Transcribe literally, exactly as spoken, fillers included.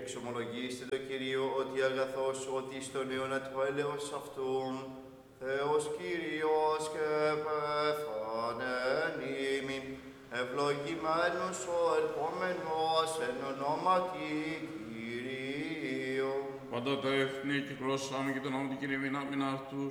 Εξομολογήστε το Κυρίο ότι αγαθός ότι στον αιώνα του έλεος αυτού, Θεός Κύριος και πεθανεν ημί, ευλογημένος ο ερχόμενος εν ονόματι Κυρίου. Πάντα τα έθνη κυκλώσαμε και τον νόμο του Κύριου μην αυτούς.